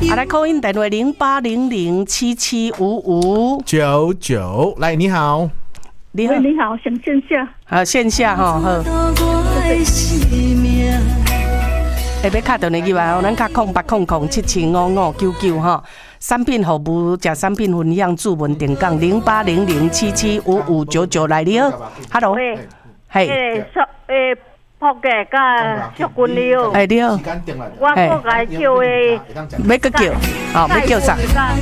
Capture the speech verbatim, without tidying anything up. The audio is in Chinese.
啊，来call in电话零八零零七七五五九九，来，你好， 你好，你好，想线下， 好线下哈，好。下要卡电话进来哦，咱卡空八空空七七五五九九哈。产品服务加产品分享主文电讲零八零零七七五五九九来你好 ，Hello， 嘿， 诶，诶，仆嘅甲淑君你好， 哎你好， 我我甲叫诶， 要个叫，哦，要叫啥？